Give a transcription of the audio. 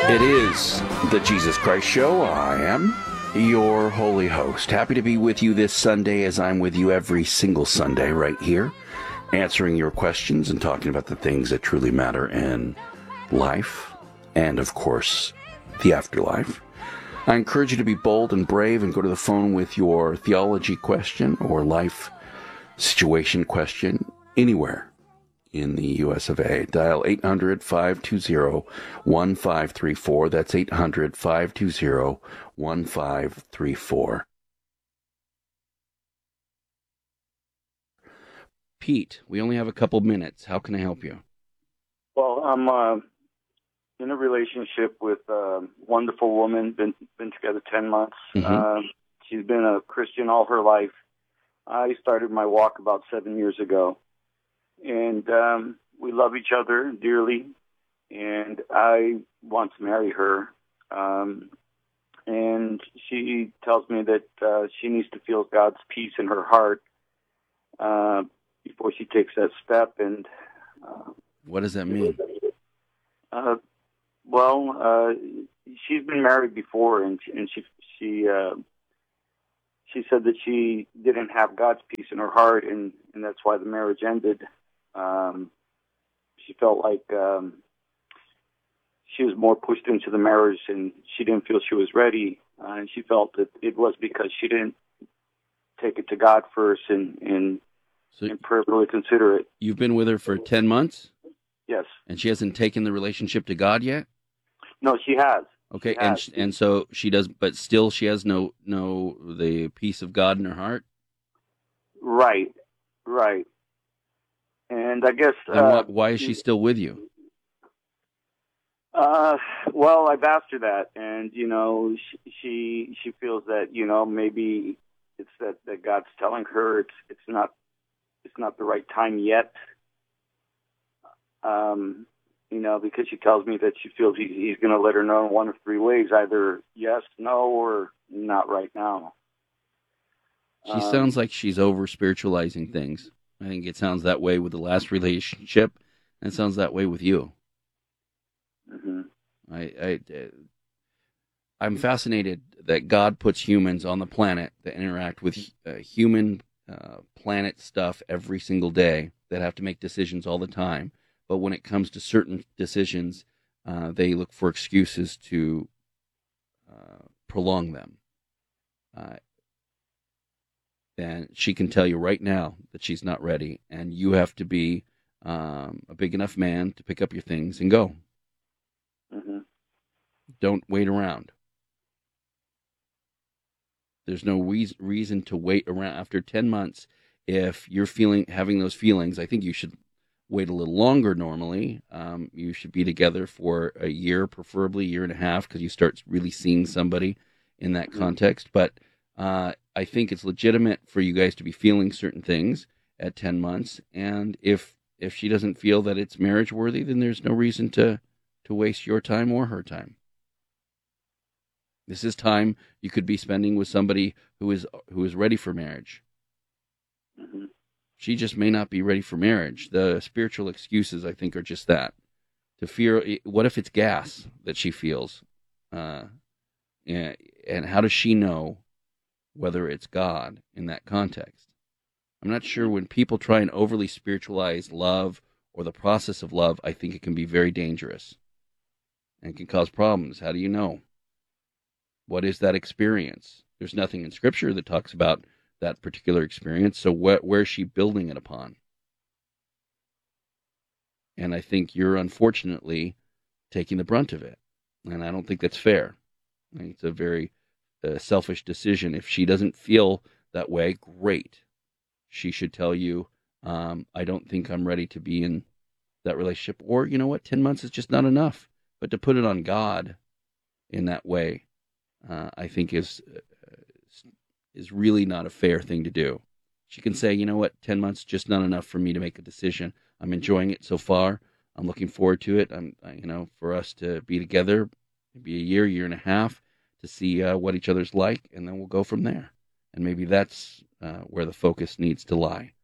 It is the Jesus Christ Show. I am your holy host. Happy to be with you this Sunday, as I'm with you every single Sunday right here, answering your questions and talking about the things that truly matter in life and, of course, the afterlife. I encourage you to be bold and brave and go to the phone with your theology question or life situation question anywhere in the U.S. of A. Dial 800-520-1534. That's 800-520-1534. Pete, we only have a couple minutes. How can I help you? Well, I'm in a relationship with a wonderful woman, been together 10 months. Mm-hmm. She's been a Christian all her life. I started my walk about 7 years ago. And we love each other dearly, and I want to marry her. And she tells me that she needs to feel God's peace in her heart before she takes that step. And what does that mean? She's been married before, and she said that she didn't have God's peace in her heart, and that's why the marriage ended. She felt like she was more pushed into the marriage, and she didn't feel she was ready. And she felt that it was because she didn't take it to God first and prayerfully consider it. You've been with her for 10 months? Yes. And she hasn't taken the relationship to God yet? No, she has. Okay, she has. and so she does, but still she has no the peace of God in her heart? Right. And I guess... why is she still with you? Well, I've asked her that, and, she feels that, maybe it's that God's telling her it's not the right time yet. Because she tells me that she feels he's going to let her know in one of three ways, either yes, no, or not right now. She sounds like she's over-spiritualizing things. I think it sounds that way with the last relationship, and it sounds that way with you. Mm-hmm. I'm fascinated that God puts humans on the planet that interact with human planet stuff every single day, that have to make decisions all the time. But when it comes to certain decisions, they look for excuses to prolong them. And she can tell you right now that she's not ready, and you have to be a big enough man to pick up your things and go. Mm-hmm. Don't wait around. There's no reason to wait around. After 10 months, if you're having those feelings, I think you should wait a little longer normally. You should be together for a year, preferably a year and a half, because you start really seeing somebody in that context. But I think it's legitimate for you guys to be feeling certain things at 10 months. And if she doesn't feel that it's marriage worthy, then there's no reason to waste your time or her time. This is time you could be spending with somebody who is ready for marriage. Mm-hmm. She just may not be ready for marriage. The spiritual excuses, I think, are just that. To fear, what if it's gas that she feels? And how does she know whether it's God in that context? I'm not sure. When people try and overly spiritualize love or the process of love, I think it can be very dangerous and can cause problems. How do you know? What is that experience? There's nothing in Scripture that talks about that particular experience, so where is she building it upon? And I think you're unfortunately taking the brunt of it, and I don't think that's fair. I think it's a very selfish decision. If she doesn't feel that way, great. She should tell you, I don't think I'm ready to be in that relationship. Or, you know what, 10 months is just not enough. But to put it on God in that way, I think is really not a fair thing to do. She can say, you know what, 10 months just not enough for me to make a decision. I'm enjoying it so far. I'm looking forward to it. For us to be together, maybe a year and a half, to see what each other's like, and then we'll go from there. And maybe that's where the focus needs to lie.